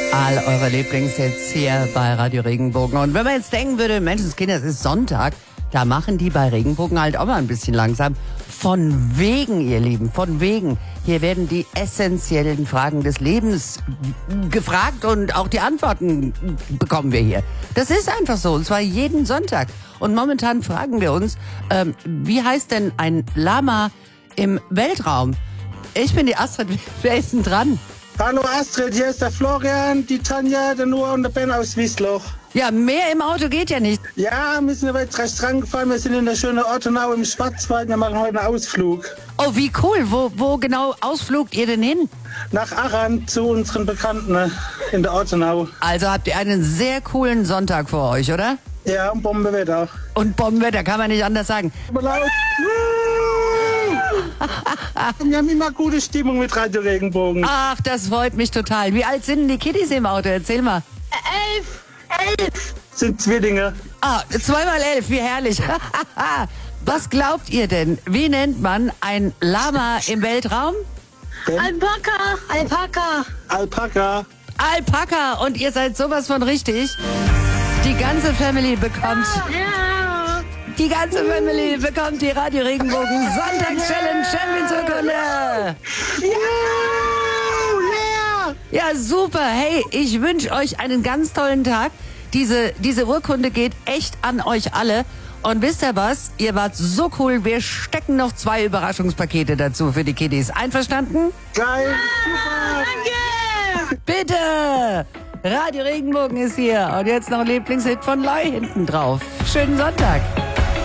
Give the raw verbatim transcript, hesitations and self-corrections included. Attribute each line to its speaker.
Speaker 1: All eure Lieblingshits hier bei Radio Regenbogen. Und wenn man jetzt denken würde, Menschenskinder, es ist Sonntag, da machen die bei Regenbogen halt auch mal ein bisschen langsam. Von wegen, ihr Lieben, von wegen. Hier werden die essentiellen Fragen des Lebens gefragt und auch die Antworten bekommen wir hier. Das ist einfach so, und zwar jeden Sonntag. Und momentan fragen wir uns, ähm, wie heißt denn ein Lama im Weltraum? Ich bin die Astrid, wer ist denn dran?
Speaker 2: Hallo Astrid, hier ist der Florian, die Tanja, der Noah und der Ben aus Wiesloch.
Speaker 1: Ja, mehr im Auto geht ja nicht.
Speaker 2: Ja, wir sind aber jetzt recht rangefahren, wir sind in der schönen Ortenau im Schwarzwald, wir machen heute einen Ausflug.
Speaker 1: Oh, wie cool. Wo, wo genau ausflugt ihr denn hin?
Speaker 2: Nach Arran zu unseren Bekannten in der Ortenau.
Speaker 1: Also habt ihr einen sehr coolen Sonntag vor euch, oder?
Speaker 2: Ja, und Bombenwetter.
Speaker 1: Und Bombenwetter, kann man nicht anders sagen.
Speaker 2: Aber laut. Wir haben immer gute Stimmung mit Radio Regenbogen.
Speaker 1: Ach, das freut mich total. Wie alt sind denn die Kiddies im Auto? Erzähl mal.
Speaker 3: Elf. Elf.
Speaker 2: Sind Zwillinge.
Speaker 1: Ah, zweimal elf, wie herrlich. Was glaubt ihr denn? Wie nennt man ein Lama im Weltraum?
Speaker 2: Ben?
Speaker 3: Alpaka. Alpaka.
Speaker 2: Alpaka.
Speaker 1: Alpaka. Und ihr seid sowas von richtig. Die ganze Family bekommt...
Speaker 3: Ja.
Speaker 1: Die ganze Family bekommt die Radio Regenbogen Sonntags-Challenge Champions-Urkunde.
Speaker 2: Yeah.
Speaker 1: Ja, super. Hey, ich wünsche euch einen ganz tollen Tag. Diese, diese Urkunde geht echt an euch alle. Und wisst ihr was? Ihr wart so cool. Wir stecken noch zwei Überraschungspakete dazu für die Kiddies. Einverstanden?
Speaker 2: Geil. Super.
Speaker 3: Danke.
Speaker 1: Bitte! Radio Regenbogen ist hier. Und jetzt noch ein Lieblingshit von Loi hinten drauf. Schönen Sonntag.